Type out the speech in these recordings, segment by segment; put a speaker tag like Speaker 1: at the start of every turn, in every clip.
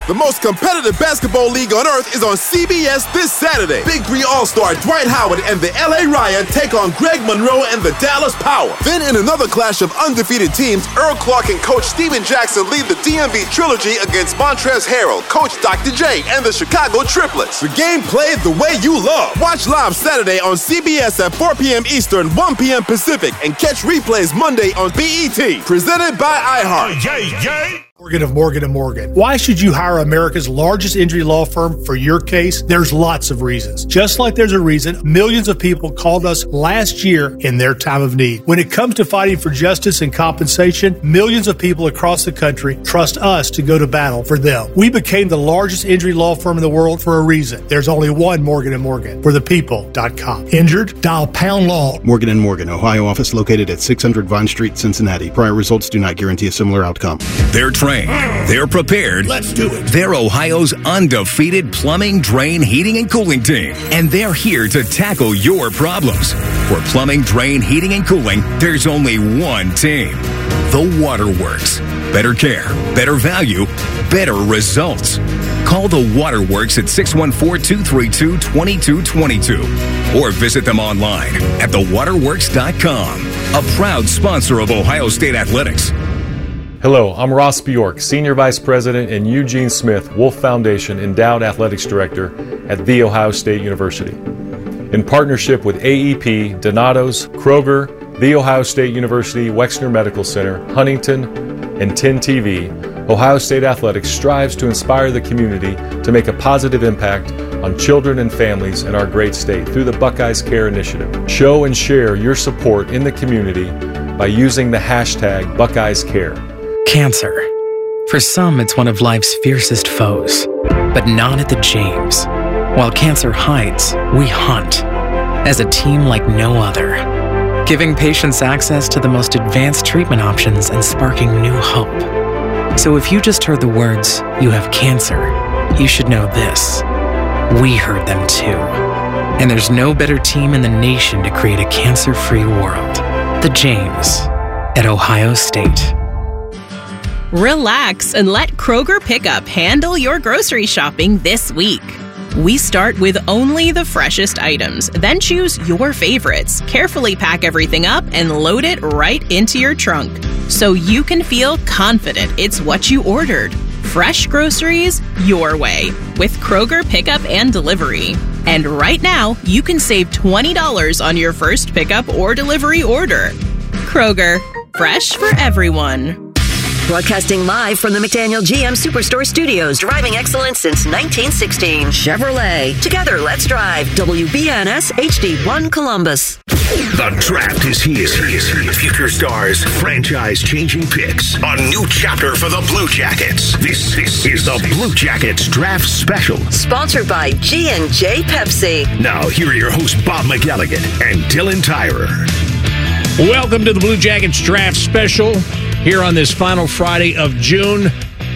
Speaker 1: The most competitive basketball league on earth is on CBS this Saturday. Big Three All-Star Dwight Howard and the LA Ryan take on Greg Monroe and the Dallas Power. Then in another clash of undefeated teams, Earl Clark and Coach Steven Jackson lead the DMV Trilogy against Montrezl Harrell, Coach Dr. J, and the Chicago Triplets. The game played the way you love. Watch live Saturday on CBS at 4 p.m. Eastern, 1 p.m. Pacific, and catch replays Monday on BET. Presented by iHeart.
Speaker 2: Morgan of Morgan & Morgan. Why should you hire America's largest injury law firm for your case? There's lots of reasons. Just like there's a reason millions of people called us last year in their time of need. When it comes to fighting for justice and compensation, millions of people across the country trust us to go to battle for them. We became the largest injury law firm in the world for a reason. There's only one Morgan & Morgan. For the people.com. Injured? Dial pound law.
Speaker 3: Morgan & Morgan, Ohio office located at 600 Vine Street, Cincinnati. Prior results do not guarantee a similar outcome.
Speaker 4: They're trained. They're prepared.
Speaker 2: Let's do it.
Speaker 4: They're Ohio's undefeated plumbing, drain, heating, and cooling team. And they're here to tackle your problems. For plumbing, drain, heating, and cooling, there's only one team. The Waterworks. Better care, better value, better results. Call the Waterworks at 614-232-2222 or visit them online at thewaterworks.com. A proud sponsor of Ohio State Athletics.
Speaker 5: Hello, I'm Ross Bjork, Senior Vice President and Eugene Smith, Wolf Foundation Endowed Athletics Director at The Ohio State University. In partnership with AEP, Donato's, Kroger, The Ohio State University Wexner Medical Center, Huntington, and 10 TV, Ohio State Athletics strives to inspire the community to make a positive impact on children and families in our great state through the Buckeyes Care Initiative. Show and share your support in the community by using the hashtag Buckeyes Care.
Speaker 6: Cancer. For some, it's one of life's fiercest foes, but not at the James. While cancer hides, we hunt as a team like no other, giving patients access to the most advanced treatment options and sparking new hope. So if you just heard the words, "You have cancer," you should know this. We heard them too. And there's no better team in the nation to create a cancer-free world. The James at Ohio State.
Speaker 7: Relax and let Kroger Pickup handle your grocery shopping this week. We start with only the freshest items, then choose your favorites, carefully pack everything up, and load it right into your trunk so you can feel confident it's what you ordered. Fresh groceries your way with Kroger Pickup and Delivery. And right now, you can save $20 on your first pickup or delivery order. Kroger, fresh for everyone.
Speaker 8: Broadcasting live from the McDaniel GM Superstore Studios. Driving excellence since 1916. Chevrolet. Together, let's drive. WBNS HD1 Columbus.
Speaker 9: The draft is here. Future stars, franchise-changing picks. A new chapter for the Blue Jackets. This is the Blue Jackets Draft Special.
Speaker 8: Sponsored by G&J Pepsi.
Speaker 9: Now, here are your hosts, Bob McElligott and Dylan Tyrer.
Speaker 10: Welcome to the Blue Jackets Draft Special here on this final Friday of June.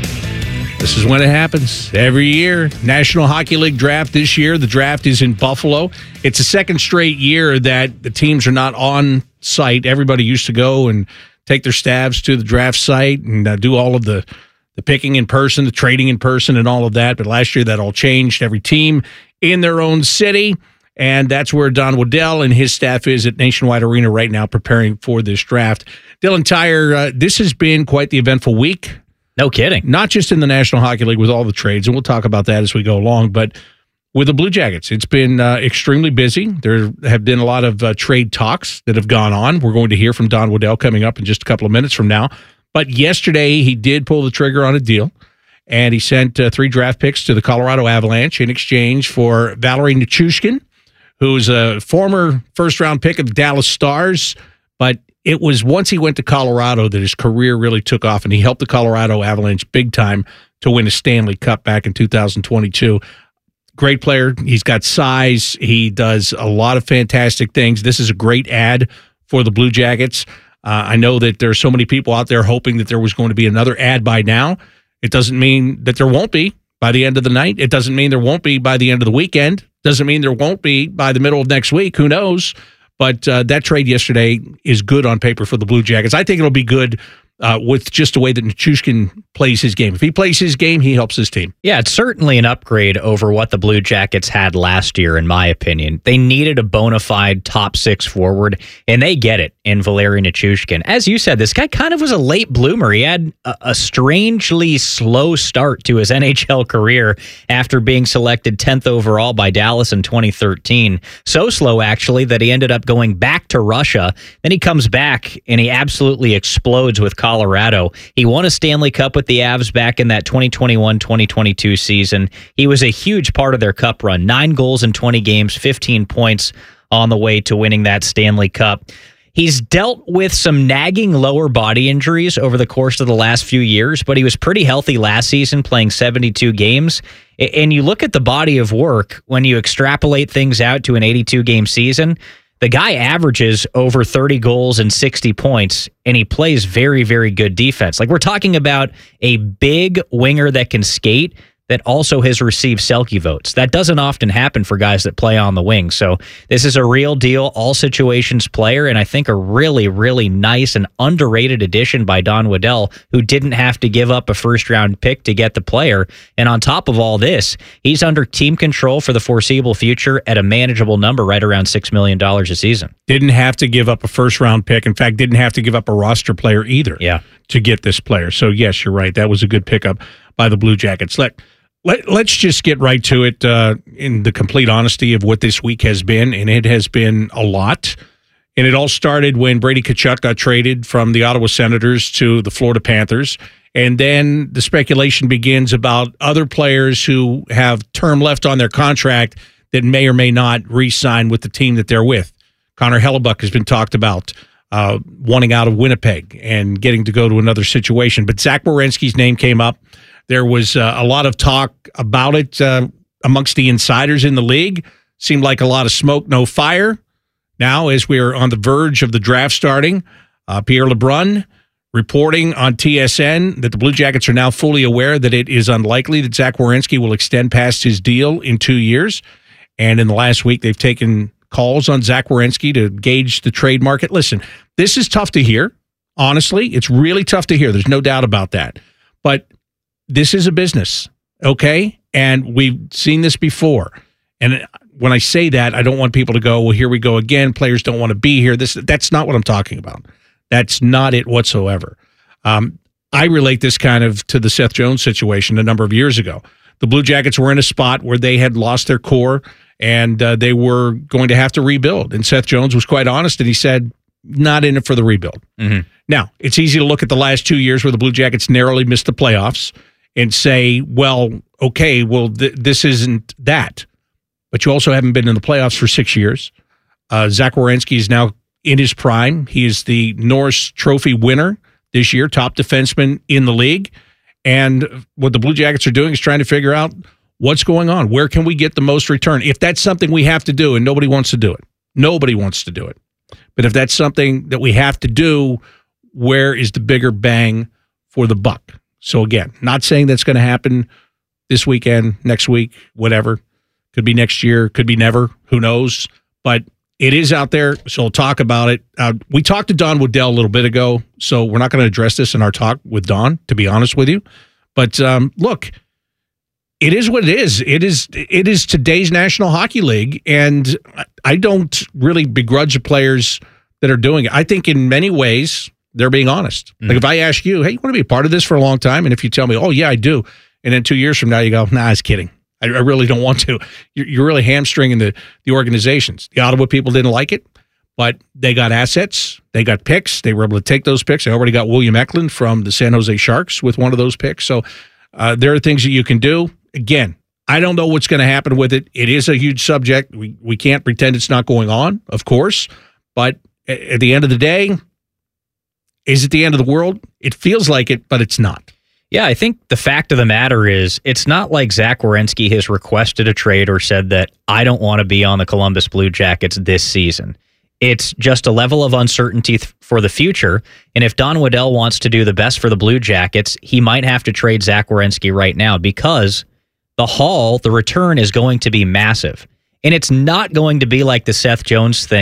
Speaker 10: This is when it happens every year. National Hockey League draft this year. The draft is in Buffalo. It's the second straight year that the teams are not on site. Everybody used to go and take their staffs to the draft site and do all of the picking in person, the trading in person, and all of that. But last year that all changed. Every team in their own city. And that's where Don Waddell and his staff is at Nationwide Arena right now preparing for this draft. Dylan Tyre, this has been quite the eventful week.
Speaker 11: No kidding.
Speaker 10: Not just in the National Hockey League with all the trades, and we'll talk about that as we go along, but with the Blue Jackets, it's been extremely busy. There have been a lot of trade talks that have gone on. We're going to hear from Don Waddell coming up in just a couple of minutes from now. But yesterday, he did pull the trigger on a deal, and he sent 3 draft picks to the Colorado Avalanche in exchange for Valeri Nichushkin, who's a former first-round pick of the Dallas Stars, but it was once he went to Colorado that his career really took off, and he helped the Colorado Avalanche big time to win a Stanley Cup back in 2022. Great player. He's got size. He does a lot of fantastic things. This is a great ad for the Blue Jackets. I know that there are so many people out there hoping that there was going to be another ad by now. It doesn't mean that there won't be by the end of the night. It doesn't mean there won't be by the end of the weekend. Doesn't mean there won't be by the middle of next week. Who knows? But that trade yesterday is good on paper for the Blue Jackets. I think it'll be good with just the way that Nichushkin plays his game. If he plays his game, he helps his team.
Speaker 11: Yeah, it's certainly an upgrade over what the Blue Jackets had last year, in my opinion. They needed a bona fide top 6 forward, and they get it in Valeri Nichushkin. As you said, this guy kind of was a late bloomer. He had a strangely slow start to his NHL career after being selected 10th overall by Dallas in 2013. So slow, actually, that he ended up going back to Russia. Then he comes back, and he absolutely explodes with Colorado. He won a Stanley Cup with the Avs back in that 2021-2022 season. He was a huge part of their Cup run. 9 goals in 20 games, 15 points on the way to winning that Stanley Cup. He's dealt with some nagging lower body injuries over the course of the last few years, but he was pretty healthy last season, playing 72 games. And you look at the body of work, when you extrapolate things out to an 82-game season, the guy averages over 30 goals and 60 points, and he plays very, very good defense. Like, we're talking about a big winger that can skate, that also has received Selke votes. That doesn't often happen for guys that play on the wing. So this is a real deal, all situations player, and I think a really, really nice and underrated addition by Don Waddell, who didn't have to give up a first-round pick to get the player. And on top of all this, he's under team control for the foreseeable future at a manageable number, right around $6 million a season.
Speaker 10: Didn't have to give up a first-round pick. In fact, didn't have to give up a roster player either to get this player. So, yes, you're right. That was a good pickup by the Blue Jackets. Let's just get right to it in the complete honesty of what this week has been, and it has been a lot. And it all started when Brady Tkachuk got traded from the Ottawa Senators to the Florida Panthers. And then the speculation begins about other players who have term left on their contract that may or may not re-sign with the team that they're with. Connor Hellebuck has been talked about wanting out of Winnipeg and getting to go to another situation. But Zach Werenski's name came up. There was a lot of talk about it amongst the insiders in the league. Seemed like a lot of smoke, no fire. Now, as we are on the verge of the draft starting, Pierre LeBrun reporting on TSN that the Blue Jackets are now fully aware that it is unlikely that Zach Werenski will extend past his deal in 2 years. And in the last week, they've taken calls on Zach Werenski to gauge the trade market. Listen, this is tough to hear. Honestly, it's really tough to hear. There's no doubt about that. But this is a business, okay? And we've seen this before. And when I say that, I don't want people to go, well, here we go again. Players don't want to be here. That's not what I'm talking about. That's not it whatsoever. I relate this kind of to the Seth Jones situation a number of years ago. The Blue Jackets were in a spot where they had lost their core, and they were going to have to rebuild. And Seth Jones was quite honest, and he said, not in it for the rebuild. Mm-hmm. Now, it's easy to look at the last 2 years where the Blue Jackets narrowly missed the playoffs and say, well, okay, well, this isn't that. But you also haven't been in the playoffs for 6 years. Zach Werenski is now in his prime. He is the Norris Trophy winner this year, top defenseman in the league. And what the Blue Jackets are doing is trying to figure out what's going on. Where can we get the most return? If that's something we have to do, and nobody wants to do it. Nobody wants to do it. But if that's something that we have to do, where is the bigger bang for the buck? So again, not saying that's going to happen this weekend, next week, whatever. Could be next year, could be never. Who knows? But it is out there, so we'll talk about it. We talked to Don Waddell a little bit ago, so we're not going to address this in our talk with Don, to be honest with you. But look, it is what it is. It is today's National Hockey League, and I don't really begrudge the players that are doing it. I think in many ways they're being honest. Mm-hmm. Like if I ask you, hey, you want to be a part of this for a long time? And if you tell me, oh, yeah, I do. And then 2 years from now you go, nah, I was kidding. I really don't want to. You're really hamstringing the organizations. The Ottawa people didn't like it, but they got assets. They got picks. They were able to take those picks. They already got William Eklund from the San Jose Sharks with one of those picks. So there are things that you can do. Again, I don't know what's going to happen with it. It is a huge subject. We can't pretend it's not going on, of course. But at the end of the day, is it the end of the world? It feels like it, but it's not.
Speaker 11: Yeah, I think the fact of the matter is it's not like Zach Werenski has requested a trade or said that I don't want to be on the Columbus Blue Jackets this season. It's just a level of uncertainty for the future. And if Don Waddell wants to do the best for the Blue Jackets, he might have to trade Zach Werenski right now because the return is going to be massive. And it's not going to be like the Seth Jones thing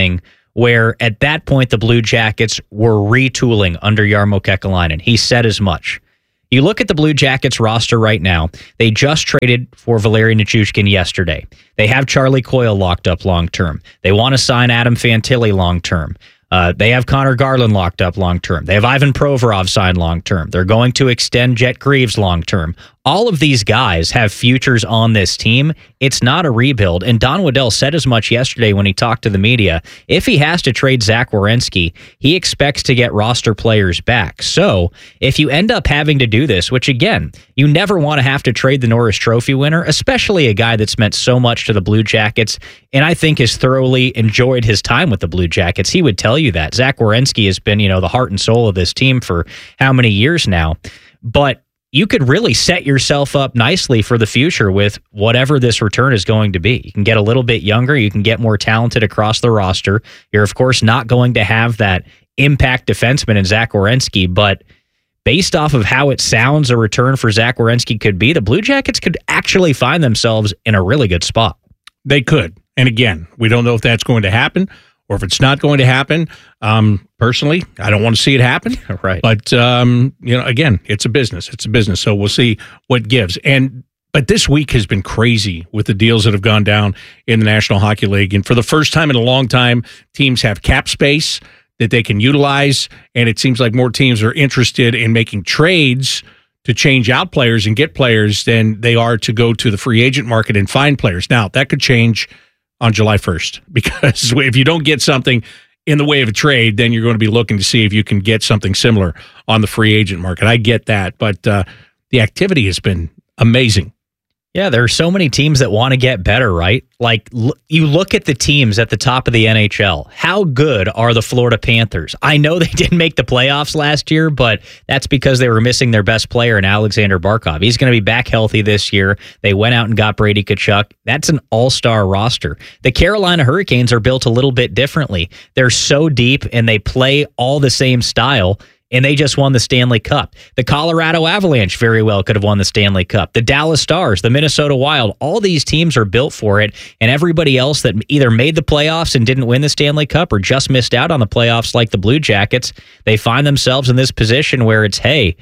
Speaker 11: where at that point the Blue Jackets were retooling under Jarmo Kekalainen. He said as much. You look at the Blue Jackets roster right now. They just traded for Valeri Nichushkin yesterday. They have Charlie Coyle locked up long-term. They want to sign Adam Fantilli long-term. They have Connor Garland locked up long-term. They have Ivan Provorov signed long-term. They're going to extend Jet Greaves long-term. All of these guys have futures on this team. It's not a rebuild. And Don Waddell said as much yesterday when he talked to the media. If he has to trade Zach Werenski, he expects to get roster players back. So if you end up having to do this, which again, you never want to have to trade the Norris Trophy winner, especially a guy that's meant so much to the Blue Jackets, and I think has thoroughly enjoyed his time with the Blue Jackets. He would tell you that. Zach Werenski has been, the heart and soul of this team for how many years now. But you could really set yourself up nicely for the future with whatever this return is going to be. You can get a little bit younger. You can get more talented across the roster. You're, of course, not going to have that impact defenseman in Zach Werenski, but based off of how it sounds a return for Zach Werenski could be, the Blue Jackets could actually find themselves in a really good spot.
Speaker 10: They could. And again, we don't know if that's going to happen or if it's not going to happen. Personally, I don't want to see it happen.
Speaker 11: Right.
Speaker 10: But, again, it's a business. It's a business. So we'll see what gives. But this week has been crazy with the deals that have gone down in the National Hockey League. And for the first time in a long time, teams have cap space that they can utilize. And it seems like more teams are interested in making trades to change out players and get players than they are to go to the free agent market and find players. Now, that could change on July 1st, because if you don't get something in the way of a trade, then you're going to be looking to see if you can get something similar on the free agent market. I get that, but the activity has been amazing.
Speaker 11: Yeah, there are so many teams that want to get better, right? Like, you look at the teams at the top of the NHL. How good are the Florida Panthers? I know they didn't make the playoffs last year, but that's because they were missing their best player in Alexander Barkov. He's going to be back healthy this year. They went out and got Brady Tkachuk. That's an all-star roster. The Carolina Hurricanes are built a little bit differently. They're so deep, and they play all the same style, and they just won the Stanley Cup. The Colorado Avalanche very well could have won the Stanley Cup. The Dallas Stars, the Minnesota Wild, all these teams are built for it, and everybody else that either made the playoffs and didn't win the Stanley Cup or just missed out on the playoffs like the Blue Jackets, they find themselves in this position where it's, hey,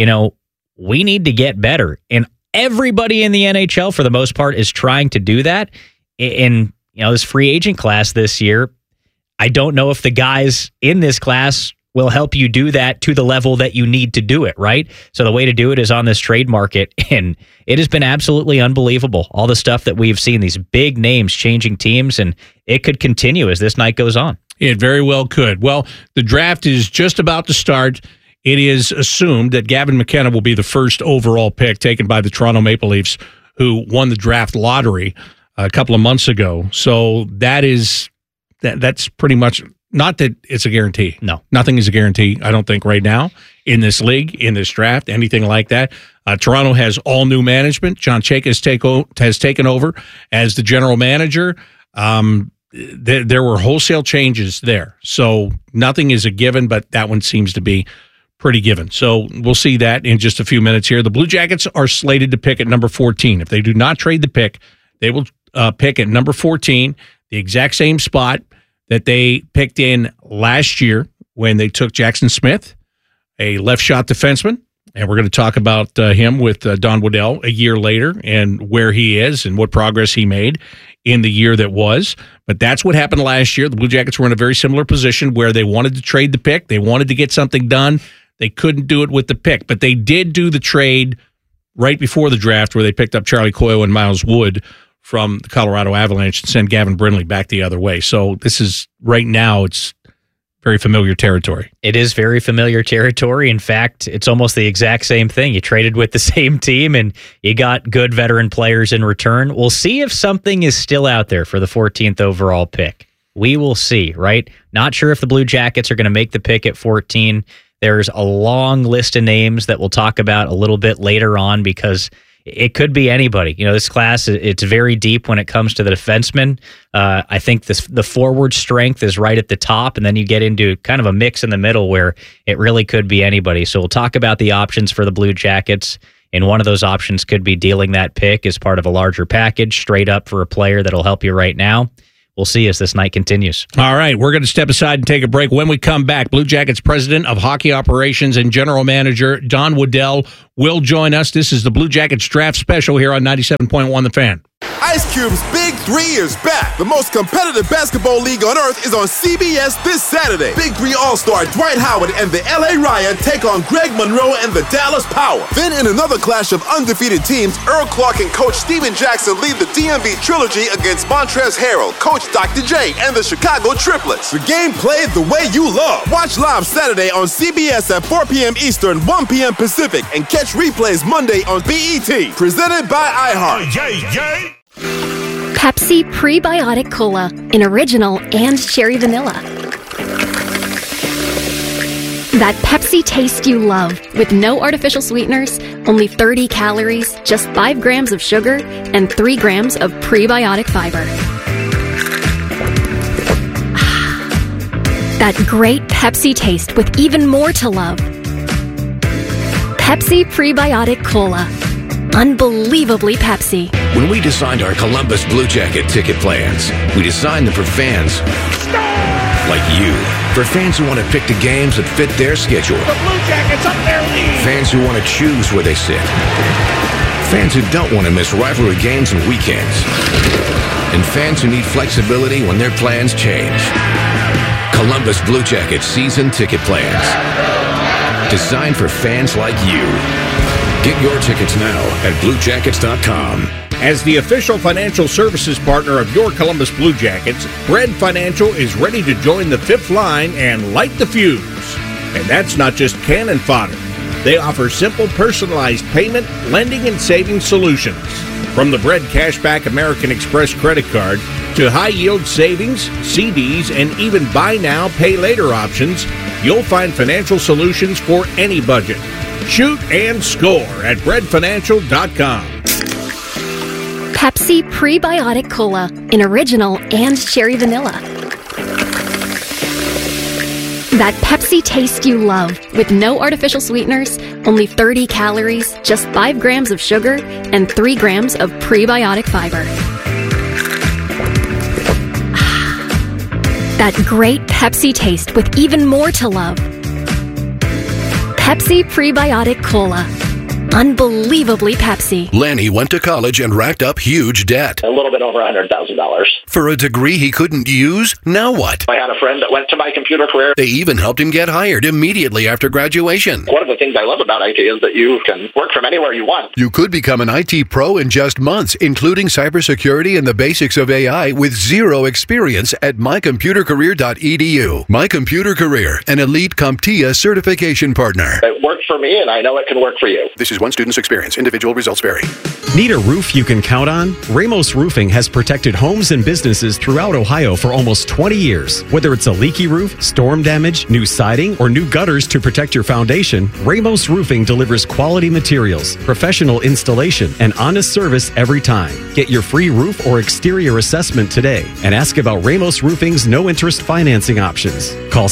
Speaker 11: we need to get better. And everybody in the NHL, for the most part, is trying to do that. In this free agent class this year, I don't know if the guys in this class will help you do that to the level that you need to do it, right? So the way to do it is on this trade market, and it has been absolutely unbelievable. All the stuff that we've seen, these big names changing teams, and it could continue as this night goes on.
Speaker 10: It very well could. Well, the draft is just about to start. It is assumed that Gavin McKenna will be the first overall pick taken by the Toronto Maple Leafs, who won the draft lottery a couple of months ago. So that's pretty much... Not that it's a guarantee.
Speaker 11: No.
Speaker 10: Nothing is a guarantee, I don't think, right now in this league, in this draft, anything like that. Toronto has all new management. John Chayka has taken over as the general manager. There were wholesale changes there. So nothing is a given, but that one seems to be pretty given. So we'll see that in just a few minutes here. The Blue Jackets are slated to pick at number 14. If they do not trade the pick, they will pick at number 14, the exact same spot that they picked in last year when they took Jackson Smith, a left shot defenseman. And we're going to talk about him with Don Waddell a year later and where he is and what progress he made in the year that was. But that's what happened last year. The Blue Jackets were in a very similar position where they wanted to trade the pick. They wanted to get something done. They couldn't do it with the pick. But they did do the trade right before the draft where they picked up Charlie Coyle and Miles Wood from the Colorado Avalanche and send Gavin Brindley back the other way. So this is, right now, it's very familiar territory.
Speaker 11: It is very familiar territory. In fact, it's almost the exact same thing. You traded with the same team and you got good veteran players in return. We'll see if something is still out there for the 14th overall pick. We will see, right? Not sure if the Blue Jackets are going to make the pick at 14. There's a long list of names that we'll talk about a little bit later on because it could be anybody. This class, it's very deep when it comes to the defensemen. I think the forward strength is right at the top, and then you get into kind of a mix in the middle where it really could be anybody. So we'll talk about the options for the Blue Jackets, and one of those options could be dealing that pick as part of a larger package straight up for a player that'll help you right now. we'll see as this night continues.
Speaker 10: All right, we're going to step aside and take a break. When we come back, Blue Jackets President of Hockey Operations and General Manager Don Waddell will join us. This is the Blue Jackets Draft Special here on 97.1 The Fan.
Speaker 1: Ice Cube's Big 3 is back. The most competitive basketball league on earth is on CBS this Saturday. Big 3 All-Star Dwight Howard and the LA Ryan take on Greg Monroe and the Dallas Power. Then in another clash of undefeated teams, Earl Clark and Coach Steven Jackson lead the DMV Trilogy against Montrezl Harrell, Coach Dr. J, and the Chicago Triplets. The game played the way you love. Watch live Saturday on CBS at 4 p.m. Eastern, 1 p.m. Pacific, and catch replays Monday on BET. Presented by iHeart.
Speaker 12: Pepsi Prebiotic Cola in original and cherry vanilla. That Pepsi taste you love with no artificial sweeteners, only 30 calories, just 5 grams of sugar, and 3 grams of prebiotic fiber. That great Pepsi taste with even more to love. Pepsi Prebiotic Cola. Unbelievably Pepsi.
Speaker 9: When we designed our Columbus Blue Jacket ticket plans, we designed them for fans like you. For fans who want to pick the games that fit their schedule.
Speaker 10: The Blue Jackets up their lead.
Speaker 9: Fans who want to choose where they sit. Fans who don't want to miss rivalry games and weekends. And fans who need flexibility when their plans change. Columbus Blue Jackets season ticket plans. Designed for fans like you. Get your tickets now at BlueJackets.com.
Speaker 10: As the official financial services partner of your Columbus Blue Jackets, Bread Financial is ready to join the fifth line and light the fuse. And that's not just cannon fodder. They offer simple, personalized payment, lending, and savings solutions. From the Bread Cashback American Express credit card to high-yield savings, CDs, and even buy now, pay later options, you'll find financial solutions for any budget. Shoot and score at breadfinancial.com.
Speaker 12: Pepsi Prebiotic Cola in original and cherry vanilla. That Pepsi taste you love with no artificial sweeteners, only 30 calories, just 5 grams of sugar, and 3 grams of prebiotic fiber. That great Pepsi taste with even more to love. Pepsi Prebiotic Cola. Unbelievably Pepsi.
Speaker 9: Lanny went to college and racked up huge debt.
Speaker 13: A little bit over $100,000.
Speaker 9: For a degree he couldn't use? Now what?
Speaker 13: I had a friend that went to My Computer Career.
Speaker 9: They even helped him get hired immediately after graduation.
Speaker 13: One of the things I love about IT is that you can work from anywhere you want.
Speaker 9: You could become an IT pro in just months, including cybersecurity and the basics of AI with zero experience at mycomputercareer.edu. My Computer Career, an elite CompTIA certification partner.
Speaker 13: It worked for me, and I know it can work for you.
Speaker 9: This is one student's experience. Individual results vary.
Speaker 14: Need a roof you can count on? Ramos Roofing has protected homes and businesses throughout Ohio for almost 20 years. Whether it's a leaky roof, storm damage, new siding, or new gutters to protect your foundation, Ramos Roofing delivers quality materials, professional installation, and honest service every time. Get your free roof or exterior assessment today and ask about Ramos Roofing's no-interest financing options. Call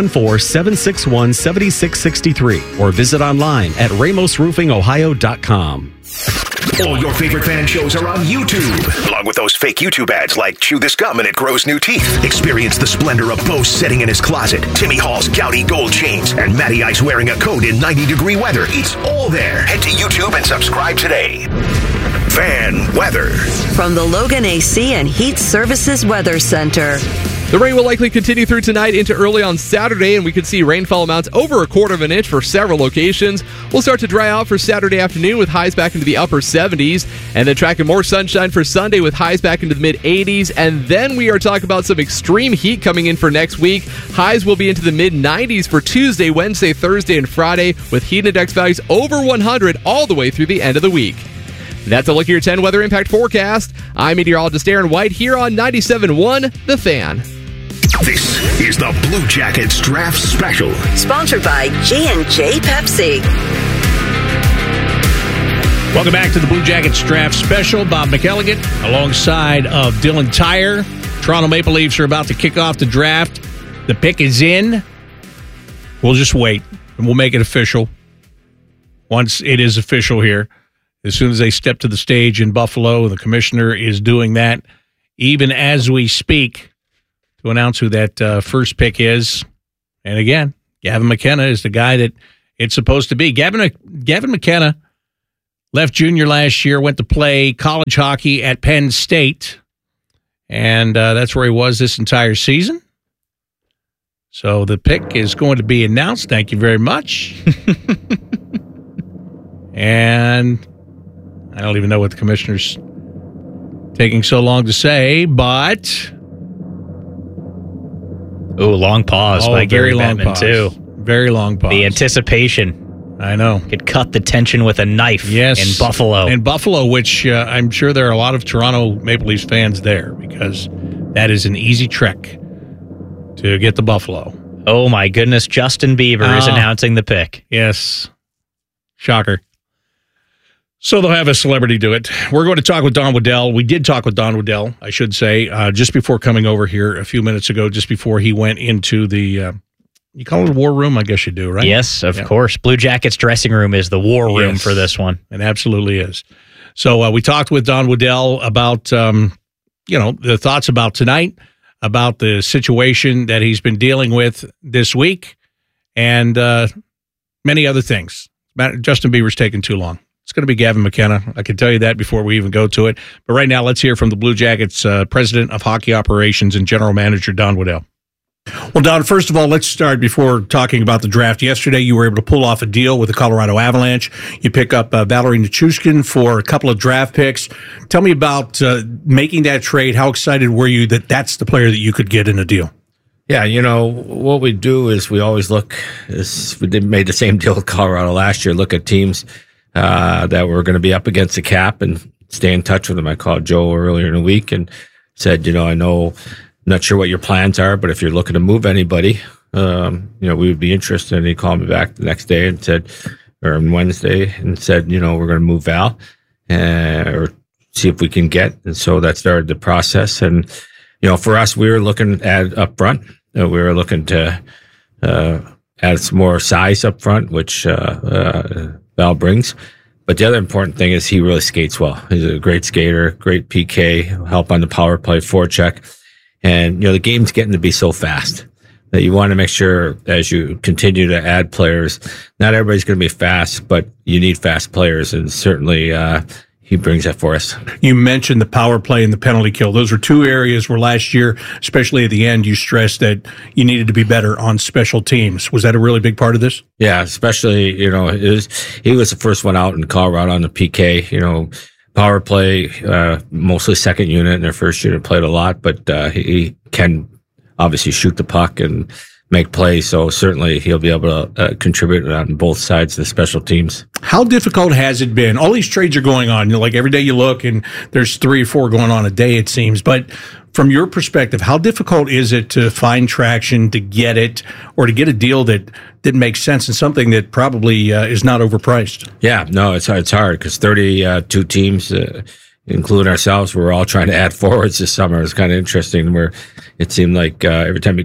Speaker 14: 614-761-7663 or visit online at ramosroofingohio.com.
Speaker 9: All your favorite fan shows are on YouTube, along with those fake YouTube ads like Chew This Gum and It Grows New Teeth. Experience the splendor of Bo sitting in his closet, Timmy Hall's gouty gold chains, and Matty Ice wearing a coat in 90-degree weather. It's all there. Head to YouTube and subscribe today. Fan weather.
Speaker 8: From the Logan AC and Heat Services Weather Center.
Speaker 15: The rain will likely continue through tonight into early on Saturday, and we could see rainfall amounts over 1/4 inch for several locations. We'll start to dry out for Saturday afternoon with highs back into the upper 70s, and then tracking more sunshine for Sunday with highs back into the mid-80s. And then we are talking about some extreme heat coming in for next week. Highs will be into the mid-90s for Tuesday, Wednesday, Thursday, and Friday, with heat index values over 100 all the way through the end of the week. That's a look at your 10 weather impact forecast. I'm meteorologist Aaron White here on 97.1 The Fan.
Speaker 9: This is the Blue Jackets Draft Special.
Speaker 8: Sponsored by J&J Pepsi.
Speaker 10: Welcome back to the Blue Jackets Draft Special. Bob McElligott alongside of Dylan Tyre. Toronto Maple Leafs are about to kick off the draft. The pick is in. We'll just wait, and we'll make it official once it is official here. As soon as they step to the stage in Buffalo, the commissioner is doing that even as we speak, to announce who that first pick is. And again, Gavin McKenna is the guy that it's supposed to be. Gavin McKenna left junior last year, went to play college hockey at Penn State, and that's where he was this entire season. So the pick is going to be announced. Thank you very much. And I don't even know what the commissioner's taking so long to say, but...
Speaker 11: Ooh, long pause by Gary Bettman, too.
Speaker 10: Very long pause.
Speaker 11: The anticipation.
Speaker 10: I know.
Speaker 11: Could cut the tension with a knife in Buffalo.
Speaker 10: In Buffalo, which I'm sure there are a lot of Toronto Maple Leafs fans there, because that is an easy trek to get to Buffalo.
Speaker 11: Oh, my goodness. Justin Bieber is announcing the pick.
Speaker 10: Yes. Shocker. So they'll have a celebrity do it. We're going to talk with Don Waddell. We did talk with Don Waddell, I should say, just before coming over here a few minutes ago, just before he went into the, you call it a war room? I guess you do, right?
Speaker 11: Yes, of course. Blue Jackets dressing room is the war room for this one.
Speaker 10: It absolutely is. So we talked with Don Waddell about, the thoughts about tonight, about the situation that he's been dealing with this week, and many other things. Justin Bieber's taking too long. It's going to be Gavin McKenna. I can tell you that before we even go to it. But right now, let's hear from the Blue Jackets President of Hockey Operations and General Manager, Don Waddell. Well, Don, first of all, let's start before talking about the draft. Yesterday, you were able to pull off a deal with the Colorado Avalanche. You pick up Valeri Nichushkin for a couple of draft picks. Tell me about making that trade. How excited were you that that's the player that you could get in a deal?
Speaker 16: Yeah, what we do is we always made the same deal with Colorado last year, look at teams that were going to be up against the cap and stay in touch with them. I called Joe earlier in the week and said, I know, not sure what your plans are, but if you're looking to move anybody, we would be interested. And he called me back the next day and said, or on Wednesday, and said, we're going to move Val or see if we can get. And so that started the process. And, for us, we were looking at up front. We were looking to add some more size up front, which Val brings. But the other important thing is he really skates well. He's a great skater, great PK, help on the power play, forecheck. And, the game's getting to be so fast that you want to make sure as you continue to add players, not everybody's going to be fast, but you need fast players. And certainly he brings that for us.
Speaker 10: You mentioned the power play and the penalty kill. Those were two areas where last year, especially at the end, you stressed that you needed to be better on special teams. Was that a really big part of this?
Speaker 16: Yeah, especially, he was the first one out in Colorado on the PK, power play, mostly second unit, and their first unit played a lot, but he can obviously shoot the puck and make plays, so certainly he'll be able to contribute on both sides of the special teams.
Speaker 10: How difficult has it been? All these trades are going on. Like every day you look, and there's 3 or 4 going on a day, it seems. But from your perspective, how difficult is it to find traction, to get it, or to get a deal that makes sense and something that probably is not overpriced?
Speaker 16: Yeah, no, it's hard because 32 teams, including ourselves, we're all trying to add forwards this summer. It's kind of interesting where it seemed like every time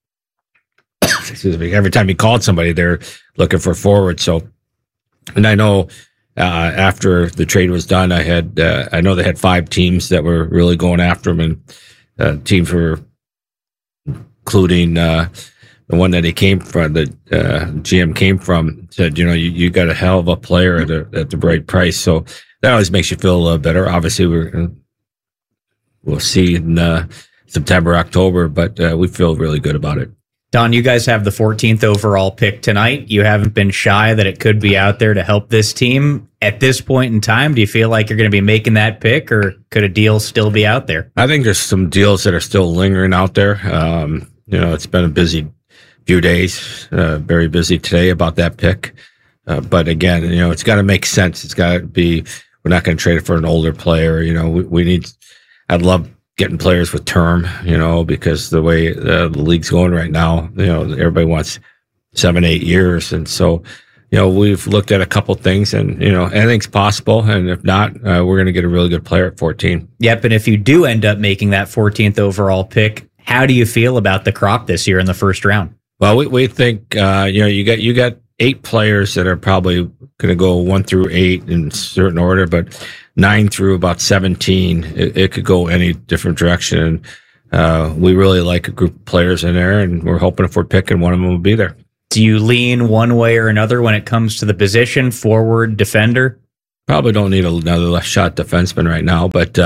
Speaker 16: you called somebody, they're looking for forward. So, and I know after the trade was done, I know they had 5 teams that were really going after him, and teams were including the one that he came from, the GM came from, said, you got a hell of a player at the right price. So that always makes you feel a little better. Obviously, we'll see in September, October, but we feel really good about it.
Speaker 11: Don, you guys have the 14th overall pick tonight. You haven't been shy that it could be out there to help this team. At this point in time, do you feel like you're going to be making that pick, or could a deal still be out there?
Speaker 16: I think there's some deals that are still lingering out there. It's been a busy few days, very busy today about that pick. But again, it's got to make sense. It's got to be, we're not going to trade it for an older player. I'd love getting players with term, because the way the league's going right now, everybody wants 7-8 years. And so, we've looked at a couple things and, anything's possible. And if not, we're going to get a really good player at 14.
Speaker 11: Yep. And if you do end up making that 14th overall pick, how do you feel about the crop this year in the first round?
Speaker 16: Well, we think, you got 8 players that are probably going to go 1 through 8 in certain order, but 9 through about 17, it could go any different direction. And we really like a group of players in there, and we're hoping if we're picking, one of them will be there.
Speaker 11: Do you lean one way or another when it comes to the position, forward, defender?
Speaker 16: Probably don't need another left shot defenseman right now, but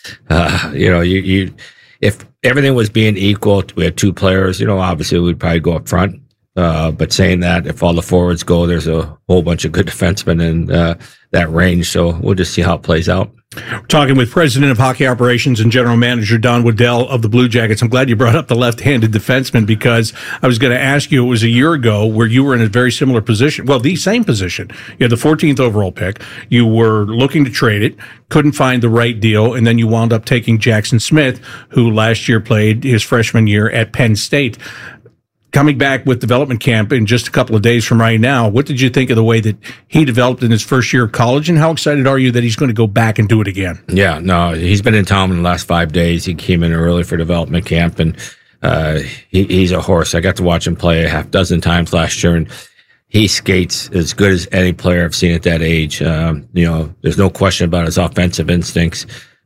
Speaker 16: you if everything was being equal, we had 2 players, obviously we'd probably go up front. But saying that, if all the forwards go, there's a whole bunch of good defensemen in that range. So we'll just see how it plays out.
Speaker 10: We're talking with President of Hockey Operations and General Manager Don Waddell of the Blue Jackets. I'm glad you brought up the left-handed defenseman, because I was going to ask you, it was a year ago where you were in a very similar position. Well, the same position. You had the 14th overall pick. You were looking to trade it, couldn't find the right deal, and then you wound up taking Jackson Smith, who last year played his freshman year at Penn State. Coming back with development camp in just a couple of days from right now, what did you think of the way that he developed in his first year of college, and how excited are you that he's going to go back and do it again?
Speaker 16: Yeah, no, he's been in town in the last 5 days. He came in early for development camp, and he's a horse. I got to watch him play a half dozen times last year, and he skates as good as any player I've seen at that age. There's no question about his offensive instincts,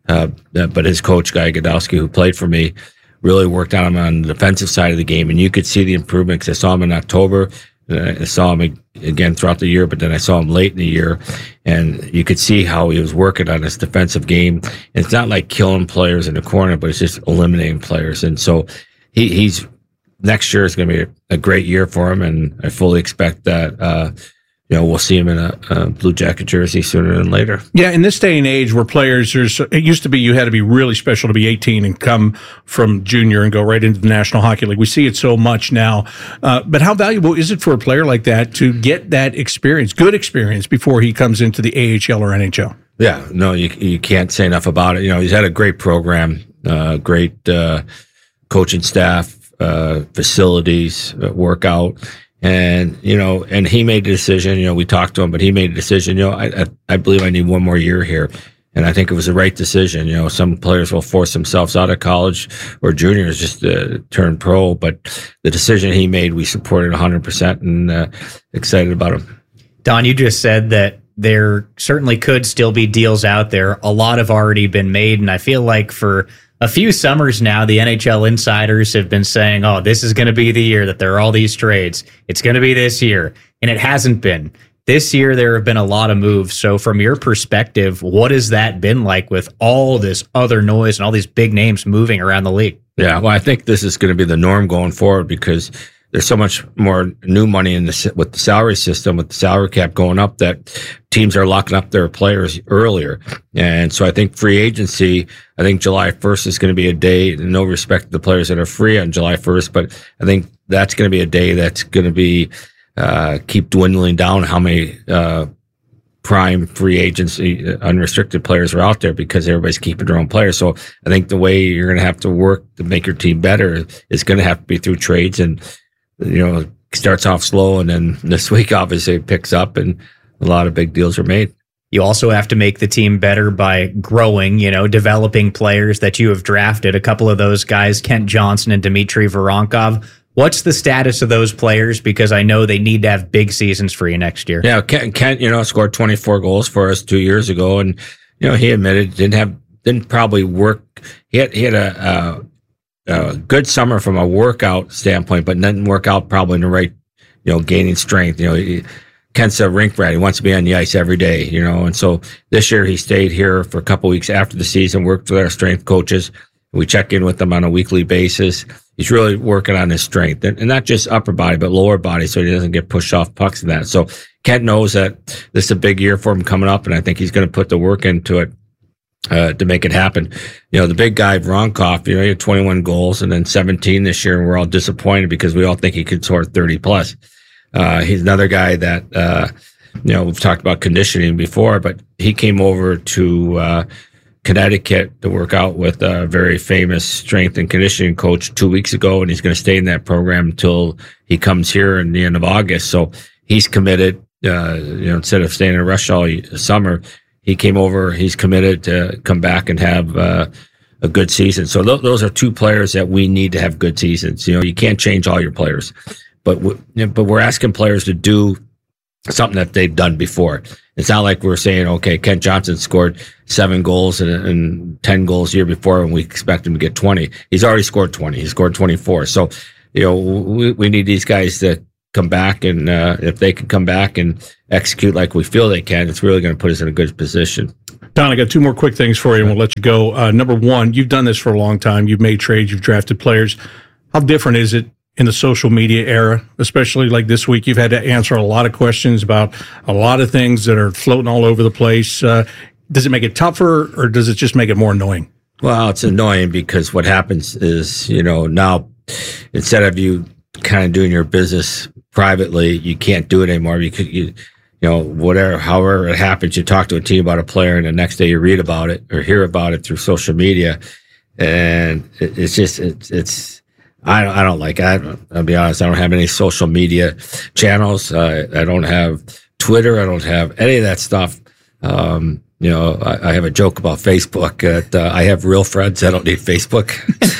Speaker 16: but his coach, Guy Godowski, who played for me, really worked on him on the defensive side of the game, and you could see the improvement, because I saw him in October, I saw him again throughout the year, but then I saw him late in the year, and you could see how he was working on his defensive game. And it's not like killing players in the corner, but it's just eliminating players. And so he's next year is going to be a great year for him, and I fully expect that we'll see him in a Blue Jacket jersey sooner than later.
Speaker 10: Yeah, in this day and age where players, it used to be you had to be really special to be 18 and come from junior and go right into the National Hockey League. We see it so much now. But how valuable is it for a player like that to get that experience, good experience, before he comes into the AHL or NHL?
Speaker 16: Yeah, no, you can't say enough about it. He's had a great program, great coaching staff, facilities, workout. And, and he made the decision, we talked to him, but he made a decision, I believe I need one more year here. And I think it was the right decision. Some players will force themselves out of college or juniors just to turn pro, but the decision he made, we supported 100% and excited about him.
Speaker 11: Don, you just said that there certainly could still be deals out there. A lot have already been made, and I feel like for a few summers now, the NHL insiders have been saying, oh, this is going to be the year that there are all these trades. It's going to be this year. And it hasn't been. This year, there have been a lot of moves. So from your perspective, what has that been like with all this other noise and all these big names moving around the league?
Speaker 16: Yeah, well, I think this is going to be the norm going forward, because there's so much more new money with the salary system, with the salary cap going up, that teams are locking up their players earlier. And so I think free agency, I think July 1st is going to be a day, no respect to the players that are free on July 1st, but I think that's going to be a day that's going to be keep dwindling down how many prime free agency unrestricted players are out there, because everybody's keeping their own players. So I think the way you're going to have to work to make your team better is going to have to be through trades, and starts off slow, and then this week obviously it picks up and a lot of big deals are made.
Speaker 11: You also have to make the team better by growing, developing players that you have drafted. A couple of those guys, Kent Johnson and Dmitry Voronkov. What's the status of those players? Because I know they need to have big seasons for you next year.
Speaker 16: Yeah, Kent, scored 24 goals for us 2 years ago, and he admitted didn't probably work. He had a good summer from a workout standpoint, but didn't work out probably in the right, gaining strength. Kent's a rink rat. He wants to be on the ice every day, and so this year he stayed here for a couple of weeks after the season, worked with our strength coaches. We check in with him on a weekly basis. He's really working on his strength, and not just upper body, but lower body, so he doesn't get pushed off pucks and that. So Kent knows that this is a big year for him coming up, and I think he's going to put the work into it to make it happen. The big guy, Voronkov, he had 21 goals and then 17 this year, and we're all disappointed because we all think he could score 30 plus. He's another guy that, we've talked about conditioning before, but he came over to Connecticut to work out with a very famous strength and conditioning coach 2 weeks ago, and he's going to stay in that program until he comes here in the end of August. So he's committed, instead of staying in Rush all summer, he came over, he's committed to come back and have a good season. So those are two players that we need to have good seasons. You can't change all your players, but we're asking players to do something that they've done before. It's not like we're saying, okay, Kent Johnson scored 7 goals and 10 goals the year before, and we expect him to get 20. He's already scored 20. He scored 24. So, we need these guys to come back, and if they can come back and execute like we feel they can, it's really going to put us in a good position.
Speaker 10: Don, I got 2 more quick things for you, and we'll let you go. Number one, you've done this for a long time. You've made trades. You've drafted players. How different is it in the social media era, especially like this week? You've had to answer a lot of questions about a lot of things that are floating all over the place. Does it make it tougher, or does it just make it more annoying?
Speaker 16: Well, it's annoying because what happens is, now instead of you kind of doing your business privately, you can't do it anymore because however it happens, you talk to a team about a player and the next day you read about it or hear about it through social media. And I don't like it. I'll be honest. I don't have any social media channels. I don't have Twitter. I don't have any of that stuff. I have a joke about Facebook. I have real friends. I don't need Facebook.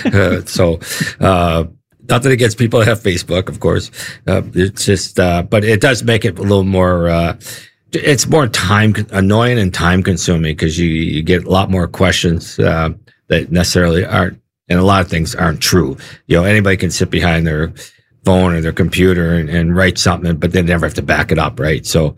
Speaker 16: Nothing against people that have Facebook, of course. It's just, but it does make it a little more, it's more annoying and time consuming because you get a lot more questions, that necessarily aren't, and a lot of things aren't true. Anybody can sit behind their phone or their computer and write something, but they never have to back it up, right? So,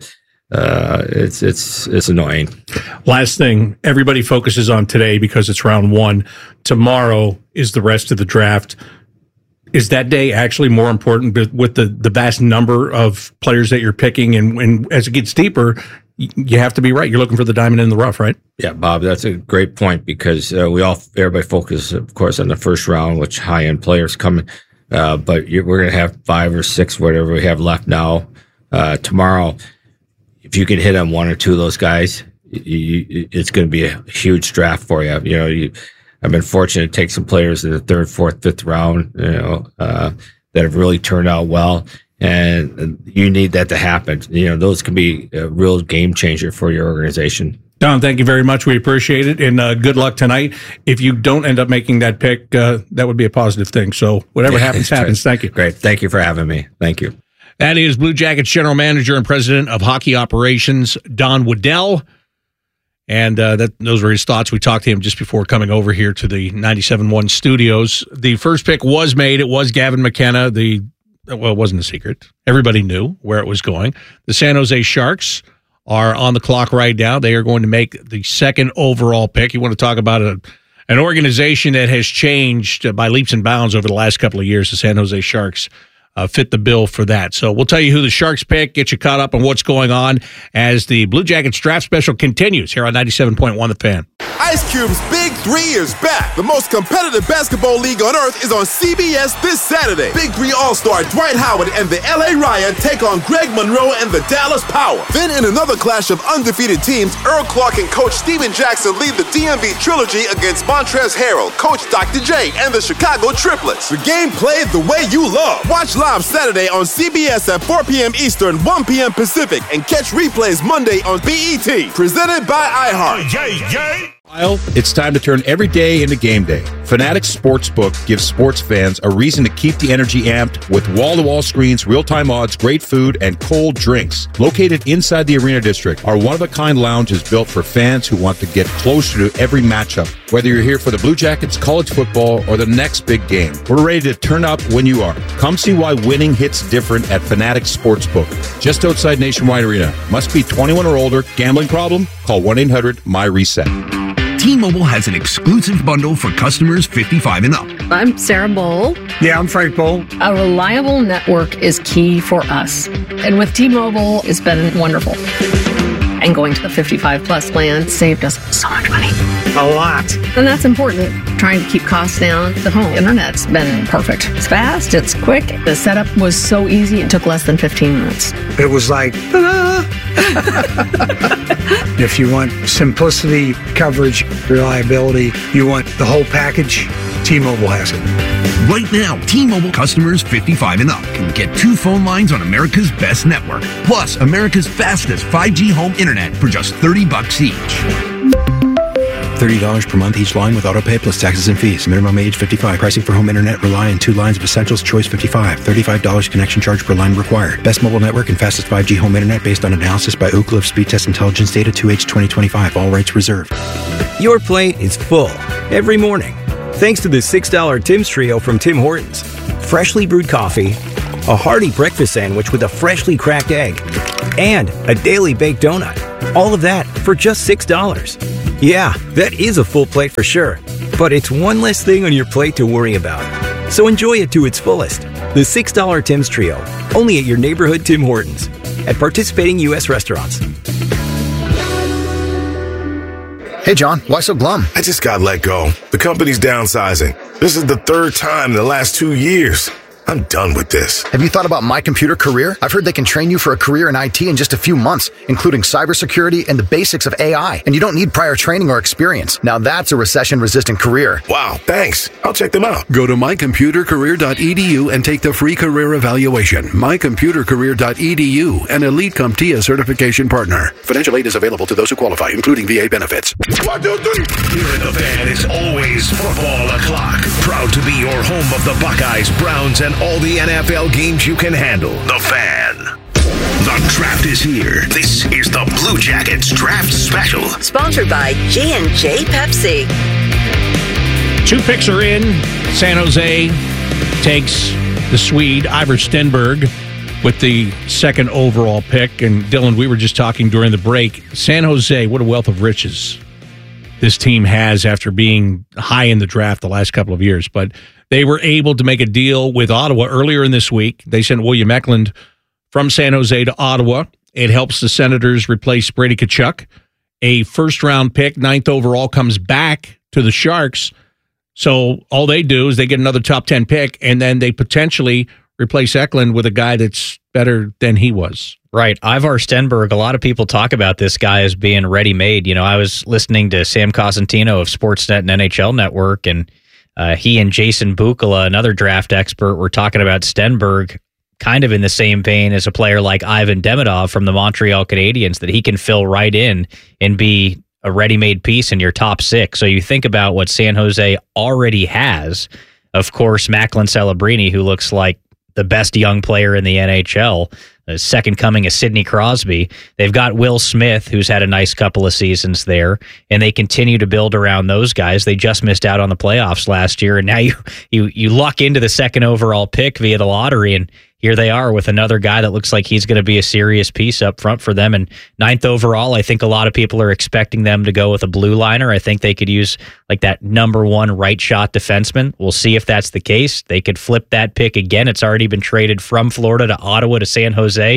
Speaker 16: it's annoying.
Speaker 10: Last thing, everybody focuses on today because it's round 1. Tomorrow is the rest of the draft. Is that day actually more important with the vast number of players that you're picking? And as it gets deeper, you have to be right. You're looking for the diamond in the rough, right?
Speaker 16: Yeah, Bob, that's a great point because everybody focuses, of course, on the first round, which high-end players coming. But we're going to have 5 or 6, whatever we have left now. Tomorrow, if you can hit on 1 or 2 of those guys, it's going to be a huge draft for you. I've been fortunate to take some players in the 3rd, 4th, 5th round, that have really turned out well. And you need that to happen. Those can be a real game changer for your organization.
Speaker 10: Don, thank you very much. We appreciate it. And good luck tonight. If you don't end up making that pick, that would be a positive thing. So whatever happens. Thank you.
Speaker 16: Great. Thank you for having me. Thank you.
Speaker 10: That is Blue Jackets General Manager and President of Hockey Operations, Don Waddell. And those were his thoughts. We talked to him just before coming over here to the 97.1 studios. The first pick was made. It was Gavin McKenna. It wasn't a secret. Everybody knew where it was going. The San Jose Sharks are on the clock right now. They are going to make the 2nd overall pick. You want to talk about an organization that has changed by leaps and bounds over the last couple of years. The San Jose Sharks fit the bill for that. So we'll tell you who the Sharks pick, get you caught up on what's going on as the Blue Jackets draft special continues here on 97.1 The Fan.
Speaker 1: Ice Cube's Big 3 is back. The most competitive basketball league on earth is on CBS this Saturday. Big 3 All-Star Dwight Howard and the LA Riot take on Greg Monroe and the Dallas Power. Then in another clash of undefeated teams, Earl Clark and Coach Steven Jackson lead the DMV Trilogy against Montrezl Harrell, Coach Dr. J, and the Chicago Triplets. The game played the way you love. Watch live Saturday on CBS at 4 p.m. Eastern, 1 p.m. Pacific, and catch replays Monday on BET. Presented by iHeart.
Speaker 17: It's time to turn every day into game day. Fanatics Sportsbook gives sports fans a reason to keep the energy amped with wall-to-wall screens, real-time odds, great food, and cold drinks. Located inside the Arena District, our one-of-a-kind lounge is built for fans who want to get closer to every matchup. Whether you're here for the Blue Jackets, college football, or the next big game, we're ready to turn up when you are. Come see why winning hits different at Fanatics Sportsbook. Just outside Nationwide Arena. Must be 21 or older. Gambling problem? Call 1-800-MY-RESET.
Speaker 4: T-Mobile has an exclusive bundle for customers 55 and up.
Speaker 18: I'm Sarah Bowl.
Speaker 19: Yeah, I'm Frank Bowl.
Speaker 18: A reliable network is key for us. And with T-Mobile, it's been wonderful. And going to the 55 plus plan saved us so much money.
Speaker 19: A lot.
Speaker 18: And that's important. Trying to keep costs down. The home internet's been perfect. It's fast, it's quick. The setup was so easy, it took less than 15 minutes.
Speaker 19: It was like, if you want simplicity, coverage, reliability, you want the whole package, T-Mobile has it.
Speaker 4: Right now, T-Mobile customers 55 and up can get 2 phone lines on America's best network, plus America's fastest 5G home internet for just $30 each.
Speaker 3: $30 per month each line with autopay plus taxes and fees. Minimum age 55. Pricing for home internet rely on 2 lines of Essentials. Choice 55. $35 connection charge per line required. Best mobile network and fastest 5G home internet based on analysis by Ookla of Speed Test Intelligence data 2H 2025. All rights reserved.
Speaker 20: Your plate is full every morning thanks to the $6 Tim's Trio from Tim Hortons. Freshly brewed coffee, a hearty breakfast sandwich with a freshly cracked egg, and a daily baked donut. All of that for just $6. Yeah, that is a full plate for sure, but it's one less thing on your plate to worry about. So enjoy it to its fullest. The $6 Tim's Trio, only at your neighborhood Tim Hortons, at participating U.S. restaurants.
Speaker 21: Hey, John, why so glum?
Speaker 22: I just got let go. The company's downsizing. This is the 3rd time in the last 2 years. I'm done with this.
Speaker 21: Have you thought about My Computer Career? I've heard they can train you for a career in IT in just a few months, including cybersecurity and the basics of AI. And you don't need prior training or experience. Now that's a recession-resistant career.
Speaker 22: Wow, thanks. I'll check them out.
Speaker 23: Go to mycomputercareer.edu and take the free career evaluation. mycomputercareer.edu, an Elite CompTIA certification partner. Financial aid is available to those who qualify, including VA benefits.
Speaker 9: 1, 2, 3. Here at The Fan, it's always football o'clock. Proud to be your home of the Buckeyes, Browns, and all the NFL games you can handle. The Fan. The draft is here. This is the Blue Jackets Draft Special.
Speaker 8: Sponsored by G&J Pepsi.
Speaker 10: 2 picks are in. San Jose takes the Swede, Ivar Stenberg, with the 2nd overall pick. And Dylan, we were just talking during the break. San Jose, what a wealth of riches this team has after being high in the draft the last couple of years. But they were able to make a deal with Ottawa earlier in this week. They sent William Eklund from San Jose to Ottawa. It helps the Senators replace Brady Tkachuk. A first-round pick, 9th overall, comes back to the Sharks. So all they do is they get another top 10 pick, and then they potentially replace Eklund with a guy that's better than he was.
Speaker 11: Right. Ivar Stenberg, a lot of people talk about this guy as being ready-made. You know, I was listening to Sam Cosentino of Sportsnet and NHL Network, and he and Jason Bukala, another draft expert, were talking about Stenberg kind of in the same vein as a player like Ivan Demidov from the Montreal Canadiens, that he can fill right in and be a ready-made piece in your top 6. So you think about what San Jose already has. Of course, Macklin Celebrini, who looks like the best young player in the NHL, the second coming of Sidney Crosby. They've got Will Smith, who's had a nice couple of seasons there, and they continue to build around those guys. They just missed out on the playoffs last year, and now you luck into the 2nd overall pick via the lottery, and here they are with another guy that looks like he's going to be a serious piece up front for them. And 9th overall, I think a lot of people are expecting them to go with a blue liner. I think they could use like that number 1 right shot defenseman. We'll see if that's the case. They could flip that pick again. It's already been traded from Florida to Ottawa to San Jose.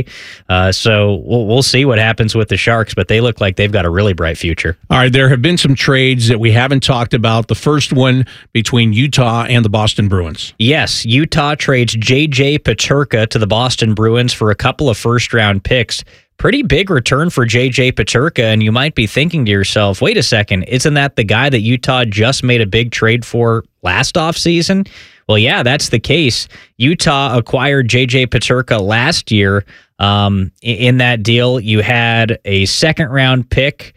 Speaker 11: So we'll see what happens with the Sharks, but they look like they've got a really bright future.
Speaker 10: All right, there have been some trades that we haven't talked about. The first one between Utah and the Boston Bruins.
Speaker 11: Yes, Utah trades J.J. Peterka to the Boston Bruins for a couple of first-round picks. Pretty big return for J.J. Peterka, and you might be thinking to yourself, wait a second, isn't that the guy that Utah just made a big trade for last offseason? Well, yeah, that's the case. Utah acquired J.J. Peterka last year. In that deal, you had a 2nd-round pick,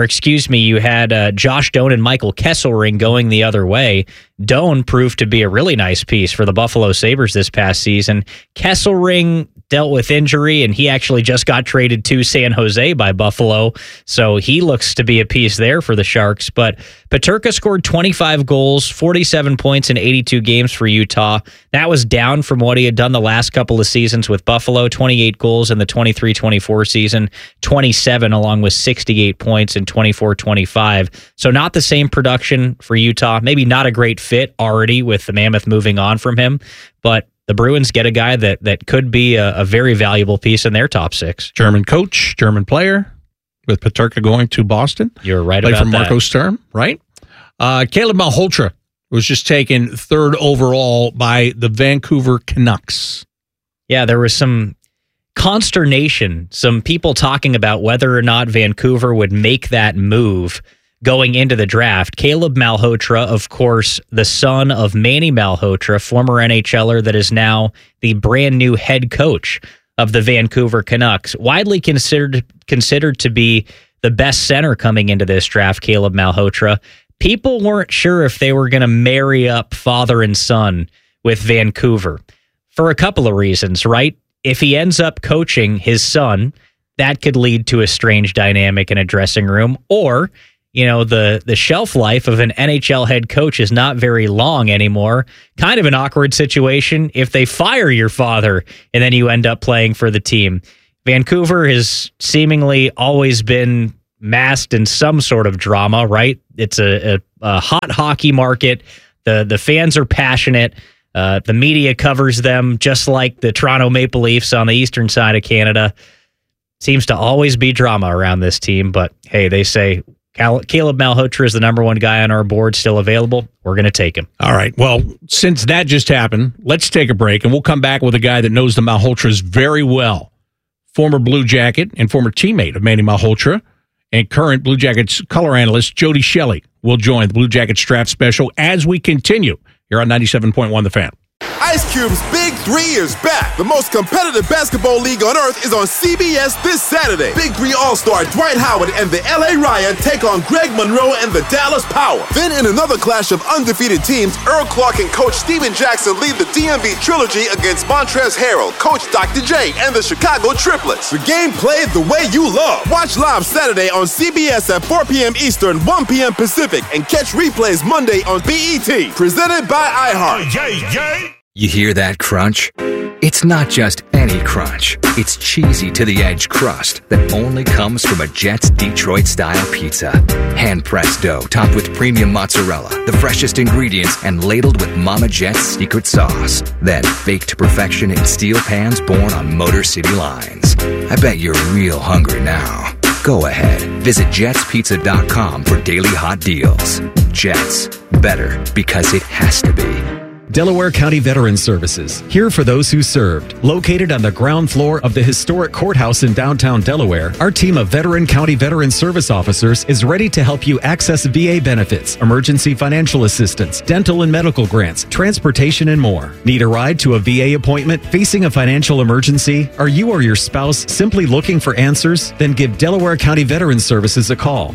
Speaker 11: you had Josh Doan and Michael Kesselring going the other way. Doan proved to be a really nice piece for the Buffalo Sabres this past season. Kesselring dealt with injury, and he actually just got traded to San Jose by Buffalo, so he looks to be a piece there for the Sharks. But Peterka scored 25 goals, 47 points in 82 games for Utah. That was down from what he had done the last couple of seasons with Buffalo, 28 goals in the 23-24 season, 27 along with 68 points in 24-25. So not the same production for Utah, maybe not a great fit already with the Mammoth moving on from him, but the Bruins get a guy that could be a very valuable piece in their top 6.
Speaker 10: German coach, German player, with Peterka going to Boston.
Speaker 11: You're right
Speaker 10: Played
Speaker 11: about
Speaker 10: for
Speaker 11: that.
Speaker 10: Marco Sturm, right? Caleb Malhotra was just taken 3rd overall by the Vancouver Canucks.
Speaker 11: Yeah, there was some consternation, some people talking about whether or not Vancouver would make that move going into the draft. Caleb Malhotra, of course, the son of Manny Malhotra, former NHLer that is now the brand new head coach of the Vancouver Canucks, widely considered to be the best center coming into this draft, Caleb Malhotra, people weren't sure if they were going to marry up father and son with Vancouver for a couple of reasons, right? If he ends up coaching his son, that could lead to a strange dynamic in a dressing room. Or, the shelf life of an NHL head coach is not very long anymore. Kind of an awkward situation if they fire your father and then you end up playing for the team. Vancouver has seemingly always been masked in some sort of drama, right? It's a hot hockey market. The fans are passionate. The media covers them just like the Toronto Maple Leafs on the eastern side of Canada. Seems to always be drama around this team, but hey, they say Caleb Malhotra is the number one guy on our board, still available. We're going to take him.
Speaker 10: All right. Well, since that just happened, let's take a break, and we'll come back with a guy that knows the Malhotras very well. Former Blue Jacket and former teammate of Manny Malhotra and current Blue Jackets color analyst Jody Shelley will join the Blue Jackets draft special as we continue here on 97.1 The Fan.
Speaker 1: Ice Cube's Big 3 is back. The most competitive basketball league on earth is on CBS this Saturday. Big 3 All-Star Dwight Howard and the LA Ryan take on Greg Monroe and the Dallas Power. Then in another clash of undefeated teams, Earl Clark and Coach Steven Jackson lead the DMV Trilogy against Montrezl Harrell, Coach Dr. J, and the Chicago Triplets. The game played the way you love. Watch live Saturday on CBS at 4 p.m. Eastern, 1 p.m. Pacific, and catch replays Monday on BET. Presented by iHeart.
Speaker 2: You hear that crunch? It's not just any crunch. It's cheesy to the edge crust that only comes from a Jets Detroit-style pizza. Hand-pressed dough topped with premium mozzarella, the freshest ingredients, and ladled with Mama Jet's secret sauce. Then baked to perfection in steel pans born on Motor City lines. I bet you're real hungry now. Go ahead. Visit jetspizza.com for daily hot deals. Jets. Better because it has to be.
Speaker 14: Delaware County Veterans Services, here for those who served. Located on the ground floor of the historic courthouse in downtown Delaware, our team of Veteran County Veteran Service officers is ready to help you access VA benefits, emergency financial assistance, dental and medical grants, transportation, and more. Need a ride to a VA appointment? Facing a financial emergency? Are you or your spouse simply looking for answers? Then give Delaware County Veterans Services a call.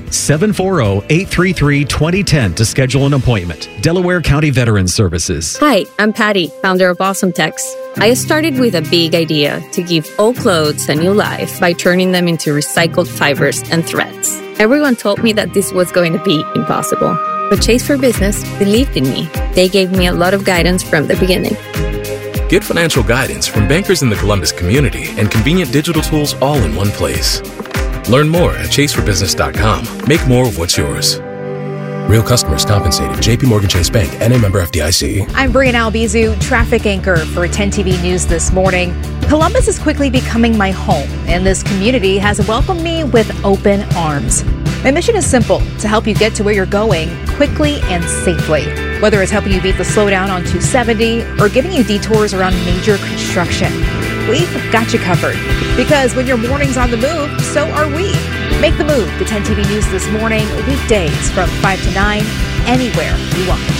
Speaker 14: 740-833-2010 to schedule an appointment. Delaware County Veterans Services.
Speaker 5: Hi, I'm Patty, founder of Awesome Tex. I started with a big idea to give old clothes a new life by turning them into recycled fibers and threads. Everyone told me that this was going to be impossible, but Chase for Business believed in me. They gave me a lot of guidance from the beginning.
Speaker 6: Get financial guidance from bankers in the Columbus community and convenient digital tools all in one place. Learn more at chaseforbusiness.com. Make more of what's yours. Real customers compensated. JP Morgan Chase Bank, N.A. member FDIC.
Speaker 24: I'm Brianna Albizu, traffic anchor for 10 TV News this morning. Columbus is quickly becoming my home, and this community has welcomed me with open arms. My mission is simple, to help you get to where you're going quickly and safely. Whether it's helping you beat the slowdown on 270 or giving you detours around major construction, we've got you covered. Because when your morning's on the move, so are we. Make the move to 10 TV News this morning, weekdays from 5 to 9, anywhere you watch.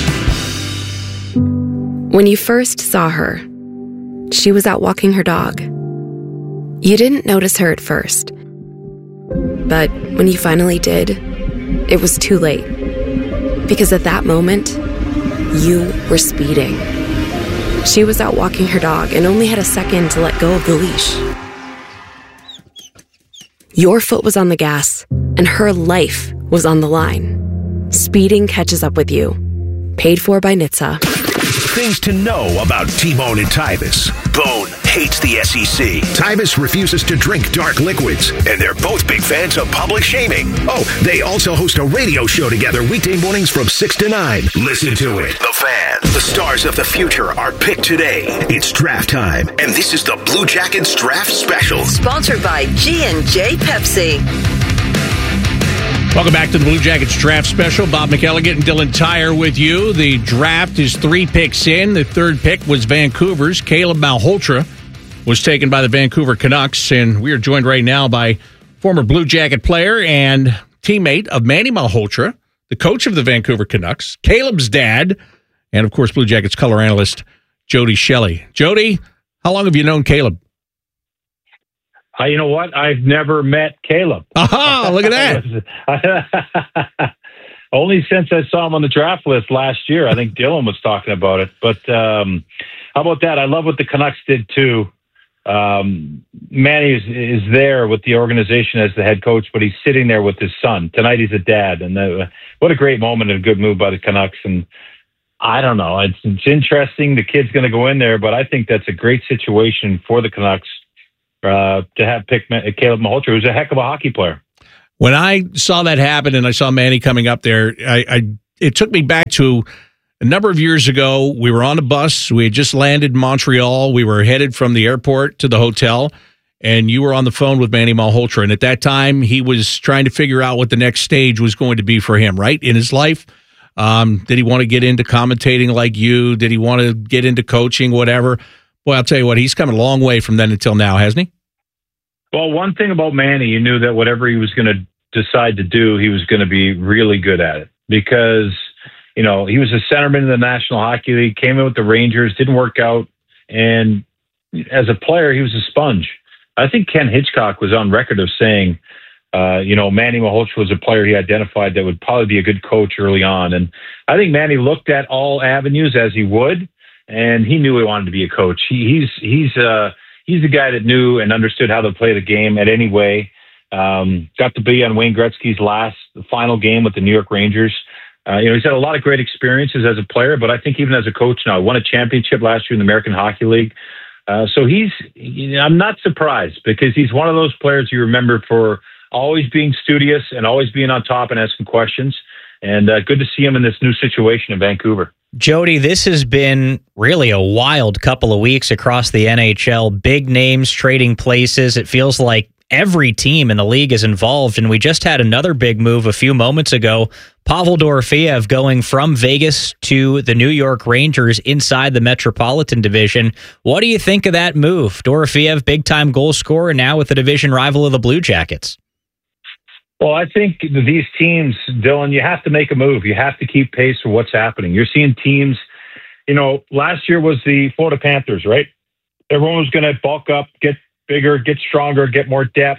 Speaker 25: When you first saw her, she was out walking her dog. You didn't notice her at first. But when you finally did, it was too late. Because at that moment, you were speeding. She was out walking her dog and only had a second to let go of the leash. Your foot was on the gas, and her life was on the line. Speeding catches up with you. Paid for by NHTSA.
Speaker 26: Things to know about T-Bone and Tyvis. Bone hates the SEC. Tyvis refuses to drink dark liquids. And they're both big fans of public shaming. Oh, they also host a radio show together weekday mornings from 6 to 9. Listen to it. The Fan. The stars of the future are picked today. It's draft time. And this is the Blue Jackets Draft Special.
Speaker 8: Sponsored by G&J Pepsi.
Speaker 10: Welcome back to the Blue Jackets Draft Special. Bob McElligott and Dylan Tyre with you. The draft is 3 picks in. The third pick was Vancouver's. Caleb Malhotra was taken by the Vancouver Canucks, and we are joined right now by former Blue Jacket player and teammate of Manny Malhotra, the coach of the Vancouver Canucks, Caleb's dad, and, of course, Blue Jackets color analyst Jody Shelley. Jody, how long have you known Caleb?
Speaker 7: You know what? I've never met Caleb.
Speaker 10: Aha, look at
Speaker 7: that. Only since I saw him on the draft list last year. I think Dylan was talking about it. But how about that? I love what the Canucks did, too. Manny is there with the organization as the head coach, but he's sitting there with his son. Tonight he's a dad. And what a great moment and a good move by the Canucks. And I don't know. It's interesting. The kid's going to go in there, but I think that's a great situation for the Canucks to have picked Caleb Malhotra, who's a heck of a hockey player.
Speaker 10: When I saw that happen and I saw Manny coming up there, it took me back to a number of years ago. We were on a bus. We had just landed in Montreal. We were headed from the airport to the hotel, and you were on the phone with Manny Malhotra. And at that time, he was trying to figure out what the next stage was going to be for him, right, in his life. Did he want to get into commentating like you? Did he want to get into coaching, whatever? Well, I'll tell you what, he's come a long way from then until now, hasn't he?
Speaker 7: Well, one thing about Manny, you knew that whatever he was going to decide to do, he was going to be really good at it because, he was a centerman in the National Hockey League, came in with the Rangers, didn't work out. And as a player, he was a sponge. I think Ken Hitchcock was on record of saying, Manny Malhotra was a player he identified that would probably be a good coach early on. And I think Manny looked at all avenues as he would, and he knew he wanted to be a coach. He's the guy that knew and understood how to play the game at any way. Got to be on Wayne Gretzky's final game with the New York Rangers. He's had a lot of great experiences as a player, but I think even as a coach now, won a championship last year in the American Hockey League. So I'm not surprised because he's one of those players you remember for always being studious and always being on top and asking questions. And good to see him in this new situation in Vancouver.
Speaker 11: Jody, this has been really a wild couple of weeks across the NHL. Big names trading places. It feels like every team in the league is involved, and we just had another big move a few moments ago. Pavel Dorofeev going from Vegas to the New York Rangers inside the Metropolitan Division. What do you think of that move? Dorofeev, big-time goal scorer, now with the division rival of the Blue Jackets.
Speaker 7: Well, I think these teams, Dylan, you have to make a move. You have to keep pace with what's happening. You're seeing teams, last year was the Florida Panthers, right? Everyone was going to bulk up, get bigger, get stronger, get more depth,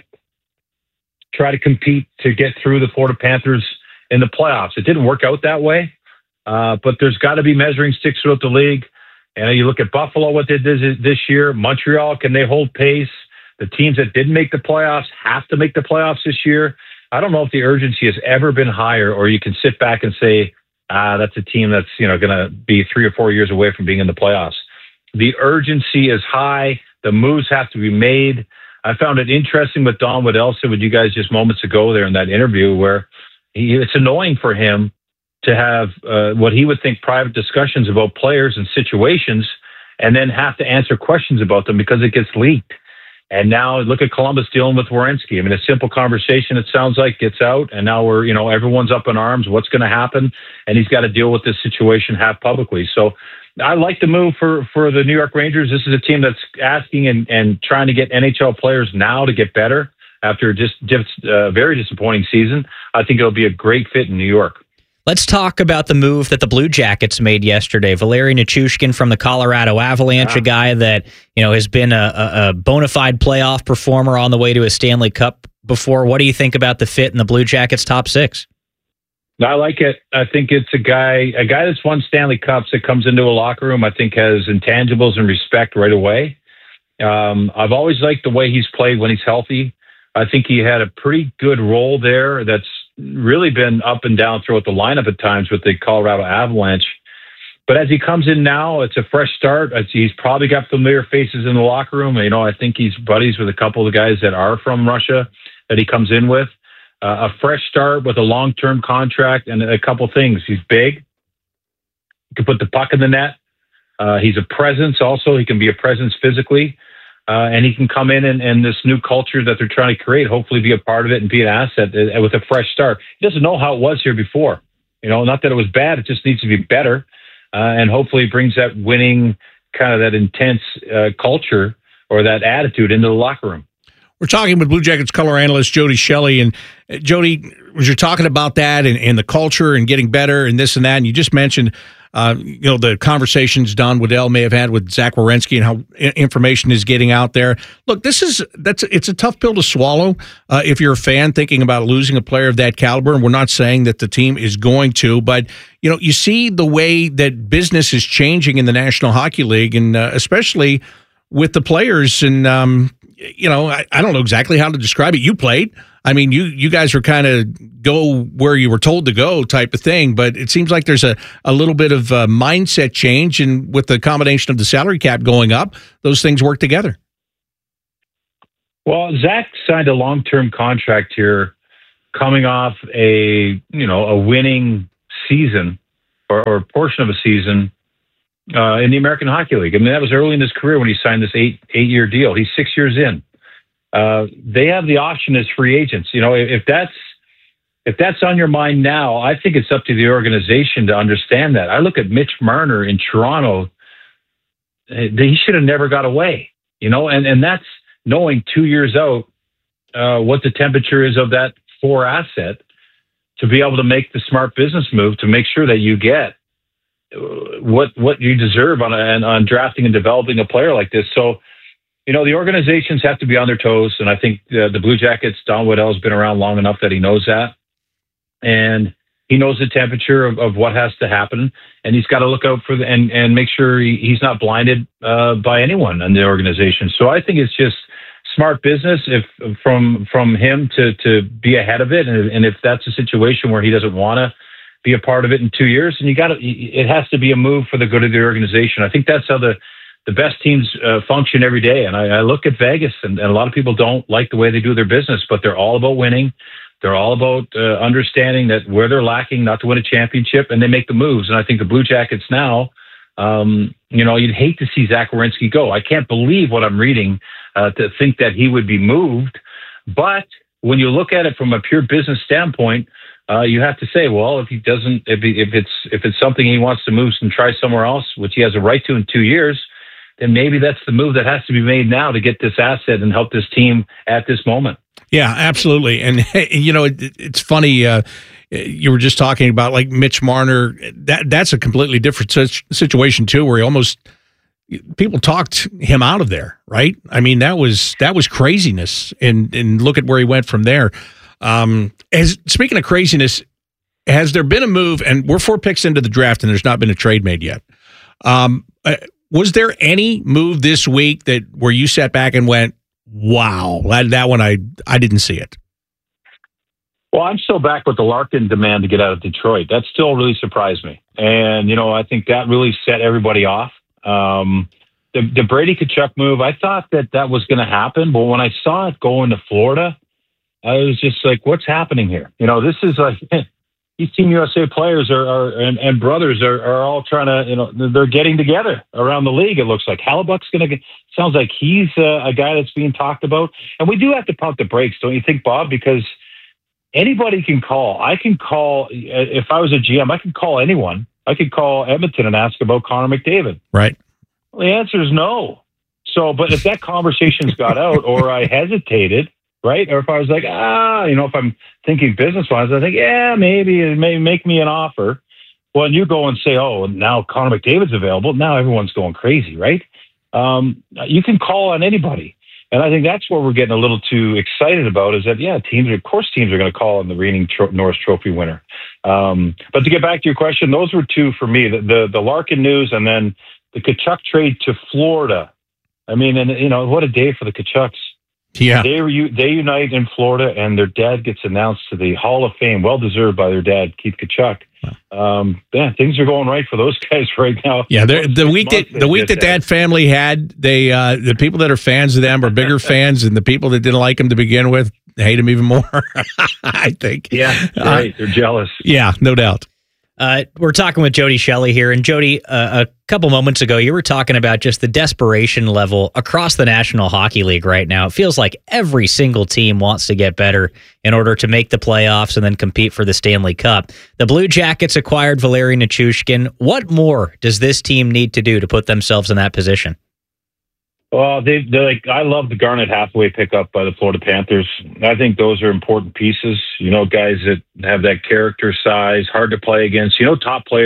Speaker 7: try to compete to get through the Florida Panthers in the playoffs. It didn't work out that way, but there's got to be measuring sticks throughout the league. And you look at Buffalo, what they did this year. Montreal, can they hold pace? The teams that didn't make the playoffs have to make the playoffs this year. I don't know if the urgency has ever been higher, or you can sit back and say, that's a team that's going to be 3 or 4 years away from being in the playoffs. The urgency is high. The moves have to be made. I found it interesting what Don Waddell said with you guys just moments ago there in that interview, where it's annoying for him to have what he would think private discussions about players and situations and then have to answer questions about them because it gets leaked. And now look at Columbus dealing with Werenski. I mean, a simple conversation, it sounds like, gets out, and now everyone's up in arms. What's going to happen? And he's got to deal with this situation half publicly. So I like the move for the New York Rangers. This is a team that's asking and trying to get NHL players now to get better after just a very disappointing season. I think it'll be a great fit in New York.
Speaker 11: Let's talk about the move that the Blue Jackets made yesterday. Valeri Nichushkin from the Colorado Avalanche, a guy that has been a bona fide playoff performer on the way to a Stanley Cup before. What do you think about the fit in the Blue Jackets' top six?
Speaker 7: I like it. I think it's a guy that's won Stanley Cups that comes into a locker room, I think has intangibles and respect right away. I've always liked the way he's played when he's healthy. I think he had a pretty good role there that's really been up and down throughout the lineup at times with the Colorado Avalanche. But as he comes in now, it's a fresh start. He's probably got familiar faces in the locker room. I think he's buddies with a couple of the guys that are from Russia that he comes in with. A fresh start with a long-term contract and a couple things. He's big. He can put the puck in the net. He's a presence also. He can be a presence physically. And he can come in and this new culture that they're trying to create, hopefully be a part of it and be an asset with a fresh start. He doesn't know how it was here before. Not that it was bad. It just needs to be better. And hopefully brings that winning, kind of that intense culture or that attitude into the locker room.
Speaker 10: We're talking with Blue Jackets color analyst Jody Shelley. And Jody, as you're talking about that and the culture and getting better and this and that, and you just mentioned the conversations Don Waddell may have had with Zach Werenski and how information is getting out there. Look, it's a tough pill to swallow if you're a fan thinking about losing a player of that caliber. And we're not saying that the team is going to, but you see the way that business is changing in the National Hockey League, and especially with the players. And I don't know exactly how to describe it. You played. I mean, you guys were kind of go where you were told to go type of thing, but it seems like there's a little bit of a mindset change, and with the combination of the salary cap going up, those things work together.
Speaker 7: Well, Zach signed a long-term contract here coming off a winning season or a portion of a season in the American Hockey League. I mean, that was early in his career when he signed this eight-year deal. He's 6 years in. They have the option as free agents. If that's on your mind now, I think it's up to the organization to understand that. I look at Mitch Marner in Toronto. He should have never got away, and that's knowing 2 years out what the temperature is of that 4 asset to be able to make the smart business move to make sure that you get what you deserve on drafting and developing a player like this. So, the organizations have to be on their toes, and I think the Blue Jackets, Don Waddell has been around long enough that he knows that, and he knows the temperature of what has to happen, and he's got to look out for and make sure he's not blinded by anyone in the organization. So I think it's just smart business from him to be ahead of it, and if that's a situation where he doesn't want to be a part of it in 2 years, and it has to be a move for the good of the organization. I think that's how the best teams function every day. And I look at Vegas, and a lot of people don't like the way they do their business, but they're all about winning. They're all about understanding that where they're lacking not to win a championship, and they make the moves. And I think the Blue Jackets now, you'd hate to see Zach Werenski go. I can't believe what I'm reading to think that he would be moved. But when you look at it from a pure business standpoint, you have to say, well, if it's something he wants to move and try somewhere else, which he has a right to in 2 years, then maybe that's the move that has to be made now to get this asset and help this team at this moment.
Speaker 10: Yeah, absolutely. And it's funny. You were just talking about like Mitch Marner. That's a completely different situation too, where people talked him out of there, right? I mean, that was craziness. And look at where he went from there. Speaking of craziness, has there been a move? And we're 4 picks into the draft, and there's not been a trade made yet. Was there any move this week where you sat back and went, wow, that one I didn't see it?
Speaker 7: Well, I'm still back with the Larkin demand to get out of Detroit. That still really surprised me. And, I think that really set everybody off. The Brady Tkachuk move, I thought that was going to happen. But when I saw it going to Florida, I was just like, what's happening here? This is like... These Team USA players and brothers are all trying to, they're getting together around the league. It looks like Hellebuck's sounds like he's a guy that's being talked about. And we do have to pump the brakes, don't you think, Bob? Because anybody can call. I can call, if I was a GM, I could call anyone. I could call Edmonton and ask about Connor McDavid.
Speaker 10: Right.
Speaker 7: Well, the answer is no. So, but if that conversation's got out or I hesitated, right? Or if I was like, if I'm thinking business-wise, I think, maybe it may make me an offer. Well, and you go and say, oh, now Connor McDavid's available. Now everyone's going crazy, right? You can call on anybody. And I think that's what we're getting a little too excited about is that, teams are going to call on the reigning Norris Trophy winner. But to get back to your question, those were 2 for me, the Larkin news and then the Tkachuk trade to Florida. I mean, and what a day for the Tkachuks.
Speaker 10: Yeah,
Speaker 7: they unite in Florida, and their dad gets announced to the Hall of Fame, well deserved by their dad, Keith Tkachuk. Things are going right for those guys right now.
Speaker 10: Yeah, the week that family had, the people that are fans of them are bigger fans, and the people that didn't like them to begin with hate them even more. I think.
Speaker 7: Yeah, right. They're jealous.
Speaker 10: Yeah, no doubt.
Speaker 11: We're talking with Jody Shelley here. And Jody, a couple moments ago, you were talking about just the desperation level across the National Hockey League right now. It feels like every single team wants to get better in order to make the playoffs and then compete for the Stanley Cup. The Blue Jackets acquired Valeri Nichushkin. What more does this team need to do to put themselves in that position?
Speaker 7: Well, I love the Garnet Hathaway pickup by the Florida Panthers. I think those are important pieces. Guys that have that character size, hard to play against. Top players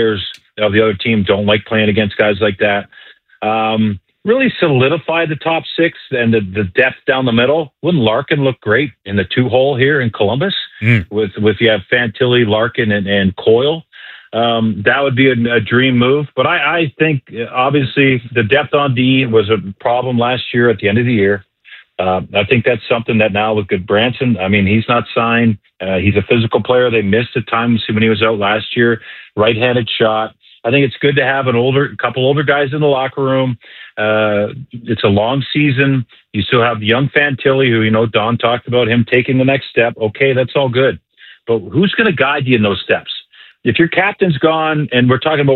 Speaker 7: of the other team don't like playing against guys like that. Really solidify the top six and the depth down the middle. Wouldn't Larkin look great in the 2-hole here in Columbus with you have Fantilli, Larkin, and Coyle? That would be a dream move. But I think, obviously, the depth on D was a problem last year at the end of the year. I think that's something that now with Goodbranson, I mean, he's not signed. He's a physical player. They missed at times when he was out last year. Right-handed shot. I think it's good to have a couple older guys in the locker room. It's a long season. You still have young Fantilli, who, Don talked about him taking the next step. Okay, that's all good. But who's going to guide you in those steps? If your captain's gone, and we're talking about